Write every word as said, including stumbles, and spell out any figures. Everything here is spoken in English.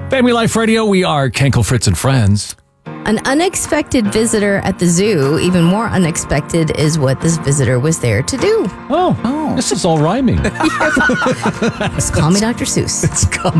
Family Life Radio, we are Kenkel, Fritz, and Friends. An unexpected visitor at the zoo. Even more unexpected is what this visitor was there to do. Oh, oh. This is all rhyming. Just call me Doctor Seuss. It's coming.